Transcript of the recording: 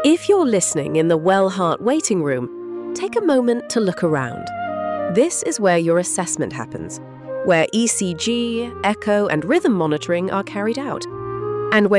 If you're listening in the Wellheart waiting room, take a moment to look around. This is where your assessment happens, where ECG, echo, and rhythm monitoring are carried out, and where